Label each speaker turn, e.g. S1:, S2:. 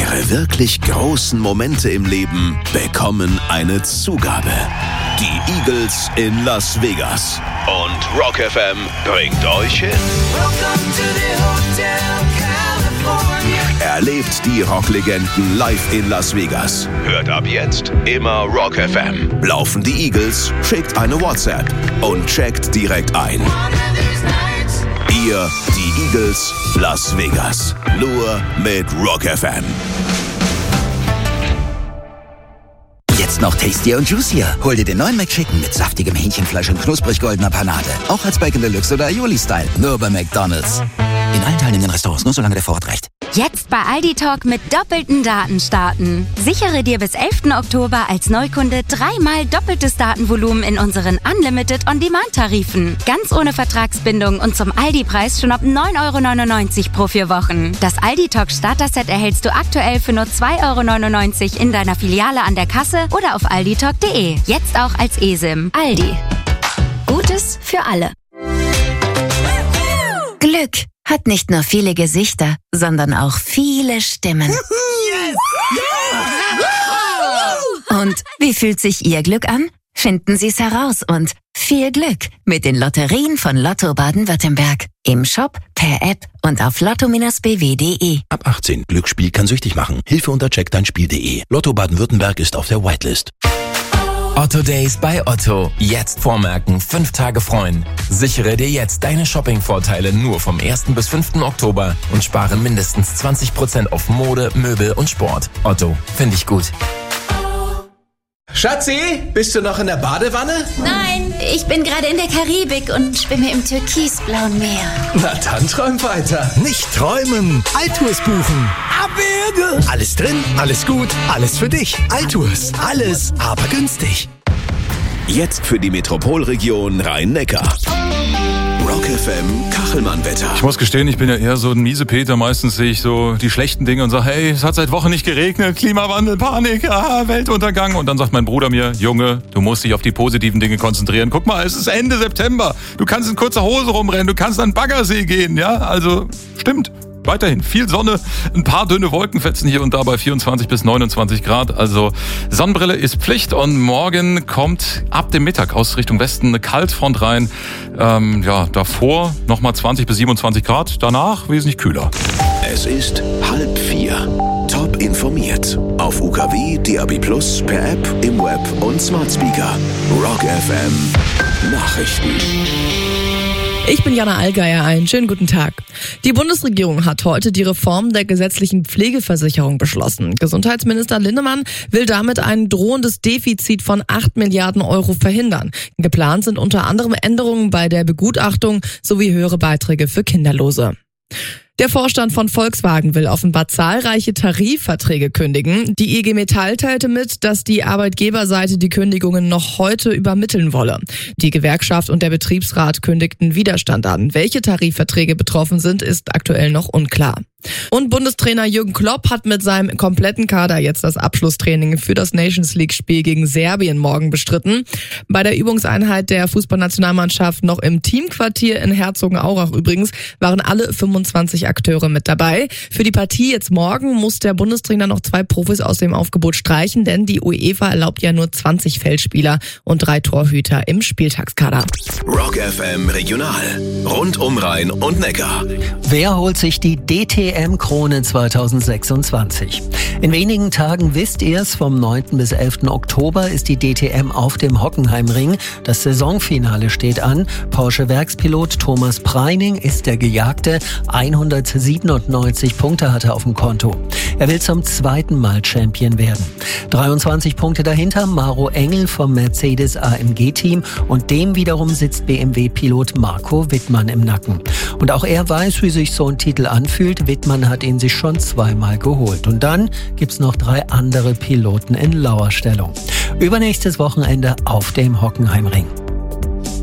S1: Eure wirklich großen Momente im Leben bekommen eine Zugabe. Die Eagles in Las Vegas. Und Rock FM bringt euch hin. Erlebt die Rocklegenden live in Las Vegas. Hört ab jetzt immer Rock FM. Laufen die Eagles? Schickt eine WhatsApp und checkt direkt ein. Ihr, die Eagles, Las Vegas. Nur mit Rock FM.
S2: Jetzt noch tastier und juicier. Hol dir den neuen McChicken mit saftigem Hähnchenfleisch und knusprig goldener Panade. Auch als Bacon Deluxe oder Aioli-Style. Nur bei McDonald's. In allen teilnehmenden Restaurants, nur solange der Vorrat reicht.
S3: Jetzt bei Aldi Talk mit doppelten Daten starten. Sichere dir bis 11. Oktober als Neukunde 3-mal doppeltes Datenvolumen in unseren Unlimited On-Demand-Tarifen. Ganz ohne Vertragsbindung und zum Aldi-Preis schon ab 9,99 € pro 4 Wochen. Das Aldi Talk Starter-Set erhältst du aktuell für nur 2,99 € in deiner Filiale an der Kasse oder auf alditalk.de. Jetzt auch als eSIM. Aldi. Gutes für alle.
S4: Glück hat nicht nur viele Gesichter, sondern auch viele Stimmen.
S5: Yes!
S4: Yeah! Und wie fühlt sich Ihr Glück an? Finden Sie es heraus und viel Glück mit den Lotterien von Lotto Baden-Württemberg. Im Shop, per App und auf lotto-bw.de.
S6: Ab 18. Glücksspiel kann süchtig machen. Hilfe unter checkdeinspiel.de. Lotto Baden-Württemberg ist auf der Whitelist.
S7: Otto Days bei Otto. Jetzt vormerken, 5 Tage freuen. Sichere dir jetzt deine Shopping-Vorteile nur vom 1. bis 5. Oktober und spare mindestens 20% auf Mode, Möbel und Sport. Otto, finde ich gut.
S5: Schatzi, bist du noch in der Badewanne?
S4: Nein, ich bin gerade in der Karibik und schwimme im türkisblauen Meer.
S5: Na dann träum weiter.
S8: Nicht träumen, Altours buchen. Abwürge. Alles drin, alles gut, alles für dich. Altours, alles, aber günstig.
S1: Jetzt für die Metropolregion Rhein-Neckar. Rock FM Kachelmann-Wetter.
S9: Ich muss gestehen, ich bin ja eher so ein Miesepeter. Meistens sehe ich so die schlechten Dinge und sage, hey, es hat seit Wochen nicht geregnet, Klimawandel, Panik, Weltuntergang. Und dann sagt mein Bruder mir, Junge, du musst dich auf die positiven Dinge konzentrieren. Guck mal, es ist Ende September. Du kannst in kurzer Hose rumrennen, du kannst an den Baggersee gehen, ja? Also, stimmt. Weiterhin viel Sonne, ein paar dünne Wolkenfetzen hier und da bei 24 bis 29 Grad. Also Sonnenbrille ist Pflicht und morgen kommt ab dem Mittag aus Richtung Westen eine Kaltfront rein. Davor nochmal 20 bis 27 Grad, danach wesentlich kühler.
S1: Es ist 3:30. Top informiert. Auf UKW, DAB+, per App, im Web und Smart Speaker. Rock FM Nachrichten.
S10: Ich bin Jana Allgeier, einen schönen guten Tag. Die Bundesregierung hat heute die Reform der gesetzlichen Pflegeversicherung beschlossen. Gesundheitsminister Linnemann will damit ein drohendes Defizit von 8 Milliarden € verhindern. Geplant sind unter anderem Änderungen bei der Begutachtung sowie höhere Beiträge für Kinderlose. Der Vorstand von Volkswagen will offenbar zahlreiche Tarifverträge kündigen. Die IG Metall teilte mit, dass die Arbeitgeberseite die Kündigungen noch heute übermitteln wolle. Die Gewerkschaft und der Betriebsrat kündigten Widerstand an. Welche Tarifverträge betroffen sind, ist aktuell noch unklar. Und Bundestrainer Jürgen Klopp hat mit seinem kompletten Kader jetzt das Abschlusstraining für das Nations-League-Spiel gegen Serbien morgen bestritten. Bei der Übungseinheit der Fußballnationalmannschaft noch im Teamquartier in Herzogenaurach übrigens waren alle 25 Akteure mit dabei. Für die Partie jetzt morgen muss der Bundestrainer noch 2 Profis aus dem Aufgebot streichen, denn die UEFA erlaubt ja nur 20 Feldspieler und 3 Torhüter im Spieltagskader.
S1: Rock FM Regional. Rund um Rhein und Neckar.
S11: Wer holt sich die DTM-Krone 2026? In wenigen Tagen wisst ihr es, vom 9. bis 11. Oktober ist die DTM auf dem Hockenheimring. Das Saisonfinale steht an. Porsche-Werkspilot Thomas Preining ist der Gejagte. 197 Punkte hat er auf dem Konto. Er will zum 2. Mal Champion werden. 23 Punkte dahinter Maro Engel vom Mercedes AMG-Team und dem wiederum sitzt BMW-Pilot Marco Wittmann im Nacken. Und auch er weiß, wie sich so ein Titel anfühlt. Wittmann hat ihn sich schon 2-mal geholt. Und dann gibt's noch 3 andere Piloten in Lauerstellung. Übernächstes Wochenende auf dem Hockenheimring.